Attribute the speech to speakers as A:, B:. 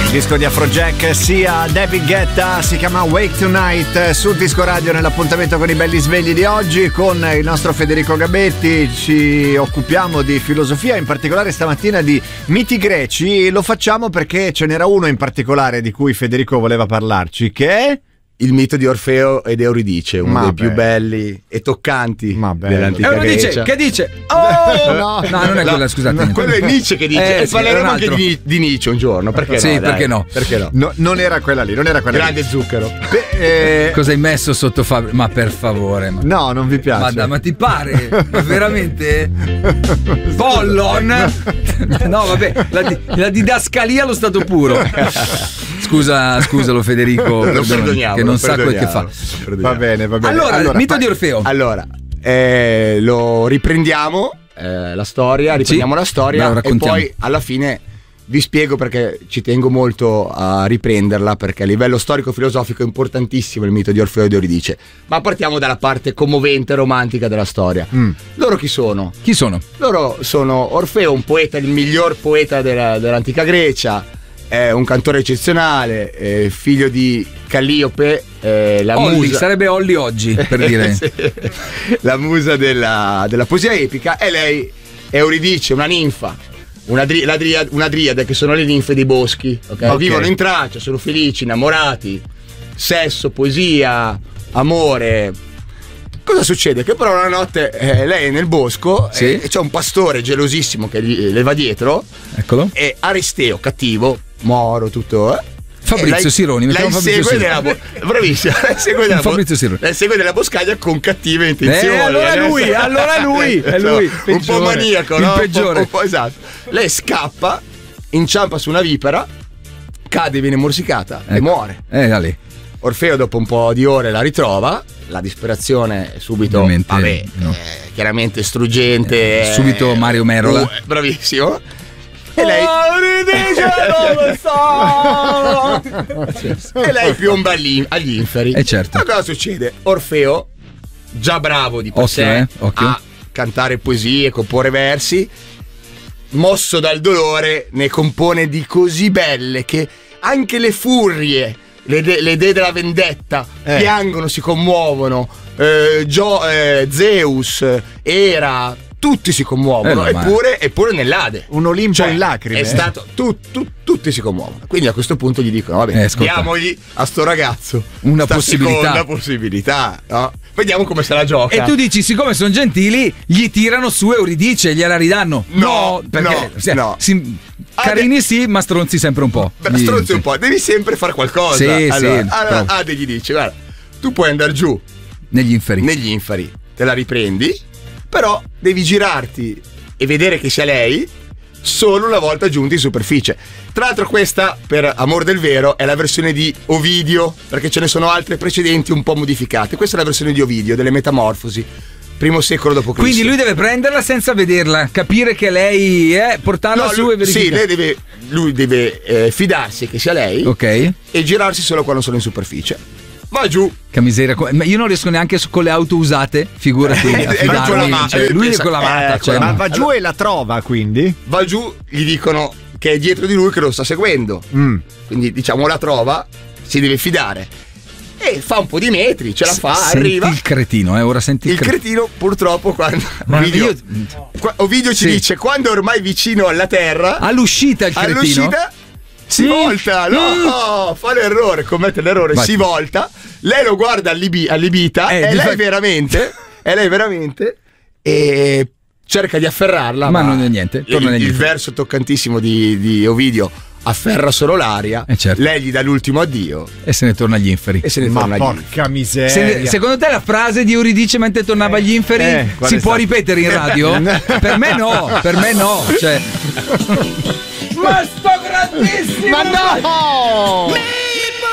A: Disco di Afrojack, sia David Guetta, si chiama Wake Tonight sul Disco Radio nell'appuntamento con i belli svegli di oggi con il nostro Federico Gabetti. Ci occupiamo di filosofia, in particolare stamattina di miti greci. Lo facciamo perché ce n'era uno in particolare di cui Federico voleva parlarci, che è
B: il mito di Orfeo ed Euridice, uno dei più belli e toccanti dell'antica Grecia.
C: Che dice? Oh! No, non è quella, scusate.
B: Quello è Nietzsche che dice.
C: Sì,
B: parleremo anche di Nietzsche un giorno. Perché
C: sì,
B: no?
C: Perché no?
B: Perché no?
A: No, non era quella lì, non era quella
B: Grande
A: lì.
B: zucchero.
C: Cosa hai messo sotto Fabio? Ma per favore.
A: No, non vi piace.
C: Ma ti pare? Ma veramente? Pollon? No, vabbè, la didascalia allo stato puro. Scusalo Federico,
B: lo perdoniamo,
C: che non sa quel che fa.
A: Va bene.
C: Allora, mito di Orfeo.
B: Allora, lo riprendiamo la storia, la storia e poi alla fine vi spiego perché ci tengo molto a riprenderla, perché a livello storico-filosofico è importantissimo il mito di Orfeo ed Euridice. Ma partiamo dalla parte commovente e romantica della storia. Loro chi sono?
C: Chi sono?
B: Loro sono Orfeo, un poeta, il miglior poeta dell'antica Grecia. È un cantore eccezionale, figlio di Calliope, la
C: Olli,
B: musa.
C: sarebbe Olli oggi, per dire.
B: Sì, la musa della poesia epica, e lei è Euridice, una ninfa, una driade, che sono le ninfe dei boschi, okay? Vivono in Tracia, sono felici, innamorati, sesso, poesia, amore. Cosa succede? Che però una notte lei è nel bosco, e c'è un pastore gelosissimo che le va dietro.
C: Eccolo.
B: E Aristeo, cattivo, moro, tutto.
C: Fabrizio Sironi,
B: bravissimo. Lei segue della boscaglia con cattive intenzioni.
C: Allora lui è lui.
B: Un po' maniaco,
C: il
B: no?
C: peggiore.
B: Un po', esatto. Lei scappa, inciampa su una vipera, cade, viene morsicata e muore.
C: Da lì.
B: Orfeo dopo un po' di ore la ritrova, la disperazione subito, chiaramente struggente.
C: Subito Mario Merola.
B: Bravissimo. E lei e lei piomba agli inferi.
C: E certo.
B: Ma cosa succede? Orfeo, già bravo di per sé a cantare poesie, comporre versi, mosso dal dolore, ne compone di così belle che anche le furie, le dee della vendetta piangono, si commuovono. Zeus, Era, tutti si commuovono, eppure nell'Ade
A: un Olimpo in lacrime.
B: È stato tutti si commuovono. Quindi a questo punto gli dicono: vabbè, diamogli a sto ragazzo
C: una
B: possibilità, no? Vediamo come se la gioca.
C: E tu dici, siccome sono gentili, gli tirano su Euridice, gliela ridanno.
B: No,
C: carini sì, ma stronzi sempre un po'.
B: Stronzi un po', devi sempre fare qualcosa. Allora Ade gli dice: guarda, tu puoi andare giù
C: negli inferi,
B: te la riprendi, però devi girarti e vedere che sia lei solo una volta giunti in superficie. Tra l'altro questa, per amor del vero, è la versione di Ovidio, perché ce ne sono altre precedenti un po' modificate. Questa è la versione di Ovidio, delle Metamorfosi, primo secolo d.C.
C: Quindi lui deve prenderla senza vederla, capire che lei è, portarla su e verificare.
B: Sì, lui deve fidarsi che sia lei, e girarsi solo quando sono in superficie. Va giù.
C: Che miseria, ma io non riesco neanche con le auto usate, figurati a fidarmi. Lui è con la mata,
A: ma va giù e la trova, quindi?
B: Va giù, gli dicono che è dietro di lui, che lo sta seguendo. Quindi diciamo la trova, si deve fidare. E fa un po' di metri, ce la fa, arriva.
C: Il cretino, ora senti
B: il cretino purtroppo quando Ovidio ci dice, quando è ormai vicino alla terra,
C: all'uscita il cretino
B: si volta, fa l'errore, commette l'errore, si volta, lei lo guarda allibita, è lei veramente, e cerca di afferrarla,
C: ma non è niente.
B: Il verso toccantissimo di Ovidio afferra solo l'aria, lei gli dà l'ultimo addio
C: e se ne torna agli inferi.
A: Porca miseria.
C: Secondo te la frase di Euridice mentre tornava agli inferi si può ripetere in radio? Per me no, cioè.
D: Ma sto grandissimo!
A: Ma no!